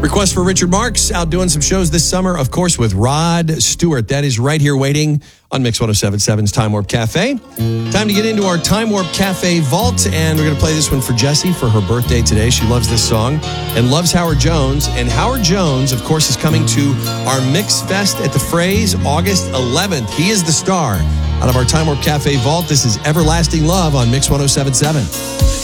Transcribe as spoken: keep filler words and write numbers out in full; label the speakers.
Speaker 1: Request for Richard Marks out doing some shows this summer, of course, with Rod Stewart. That is right here waiting on Mix one oh seven point seven's Time Warp Cafe. Time to get into our Time Warp Cafe vault, and we're going to play this one for Jessie for her birthday today. She loves this song and loves Howard Jones. And Howard Jones, of course, is coming to our Mix Fest at the Phrase August eleventh. He is the star out of our Time Warp Cafe vault. This is Everlasting Love on Mix one oh seven point seven.